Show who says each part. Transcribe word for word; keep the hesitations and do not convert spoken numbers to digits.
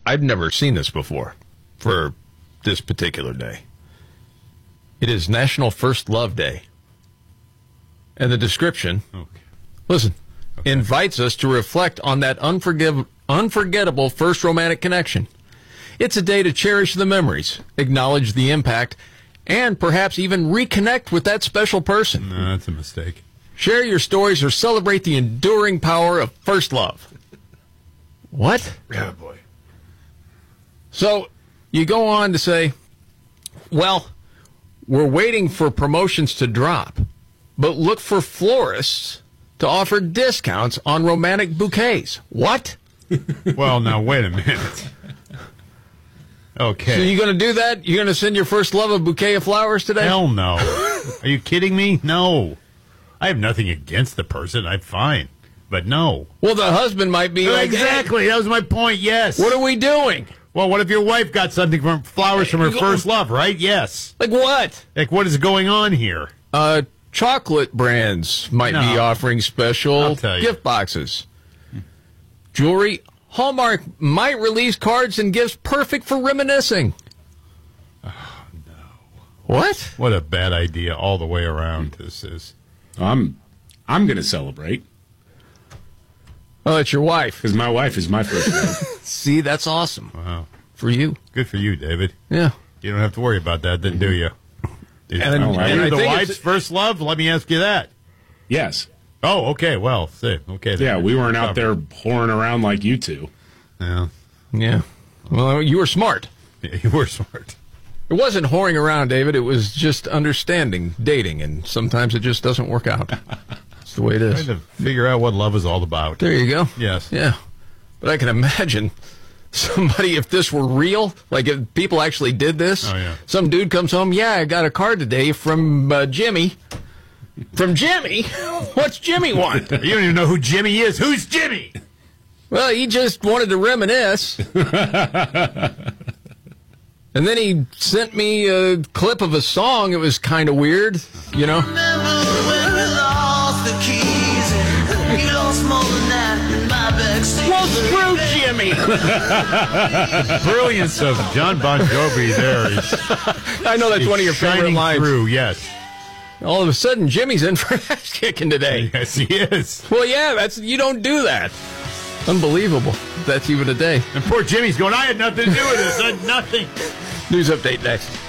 Speaker 1: I've never seen this before for this particular day. It is National First Love Day. And the description, okay. listen, okay. invites us to reflect on that unforgiv- unforgettable first romantic connection. It's a day to cherish the memories, acknowledge the impact, and perhaps even reconnect with that special person.
Speaker 2: No, that's a mistake.
Speaker 1: Share your stories or celebrate the enduring power of first love. What?
Speaker 2: Yeah, boy.
Speaker 1: So you go on to say, well, we're waiting for promotions to drop, but look for florists to offer discounts on romantic bouquets. What?
Speaker 2: Well, now, wait a minute. Okay.
Speaker 1: So you're going to do that? You're going to send your first love a bouquet of flowers today?
Speaker 2: Hell no. Are you kidding me? No. I have nothing against the person. I'm fine. But no.
Speaker 1: Well, the husband might be like,
Speaker 2: exactly.
Speaker 1: hey,
Speaker 2: that was my point, yes.
Speaker 1: What are we doing?
Speaker 2: Well, what if your wife got something from flowers from her first love, right? Yes.
Speaker 1: Like what?
Speaker 2: Like what is going on here?
Speaker 1: Uh, chocolate brands might
Speaker 2: no.
Speaker 1: be offering special gift boxes. Jewelry. Hallmark might release cards and gifts perfect for reminiscing.
Speaker 2: Oh, no.
Speaker 1: What?
Speaker 2: What a bad idea all the way around this is.
Speaker 3: I'm, I'm going to celebrate.
Speaker 1: Oh, it's your wife.
Speaker 3: Because my wife is my first love.
Speaker 1: See, that's awesome.
Speaker 2: Wow.
Speaker 1: For you.
Speaker 2: Good for you, David.
Speaker 1: Yeah.
Speaker 2: You don't have to worry about that then, do you? Is,
Speaker 1: and,
Speaker 2: oh,
Speaker 1: and
Speaker 2: you're
Speaker 1: I
Speaker 2: the
Speaker 1: think
Speaker 2: wife's first love? Let me ask you that.
Speaker 3: Yes.
Speaker 2: Oh, okay. Well, see. Okay. Then.
Speaker 3: Yeah, we weren't out there whoring around like you two.
Speaker 2: Yeah.
Speaker 1: Yeah. Well, you were smart.
Speaker 2: Yeah, you were smart.
Speaker 1: It wasn't whoring around, David. It was just understanding dating, and sometimes it just doesn't work out. That's the way it is.
Speaker 2: Trying to figure out what love is all about.
Speaker 1: There you go.
Speaker 2: Yes.
Speaker 1: Yeah. But I can imagine somebody, if this were real, like if people actually did this,
Speaker 2: oh, yeah.
Speaker 1: some dude comes home, yeah, I got a card today from uh, Jimmy. From Jimmy? What's Jimmy want?
Speaker 2: You don't even know who Jimmy is. Who's Jimmy?
Speaker 1: Well, he just wanted to reminisce. And then he sent me a clip of a song. It was kind of weird, you know?
Speaker 4: Remember when we lost the keys and you lost more than that in my backseat.
Speaker 1: Well, screw Jimmy.
Speaker 2: The brilliance of John Bon Jovi there is...
Speaker 1: I know that's one of your favorite lines.
Speaker 2: Through, yes.
Speaker 1: All of a sudden, Jimmy's in for ass kicking today.
Speaker 2: Yes, he is.
Speaker 1: Well, yeah, that's you don't do that. Unbelievable. That's even a day.
Speaker 2: And poor Jimmy's going, I had nothing to do with this. I had nothing.
Speaker 1: News update next.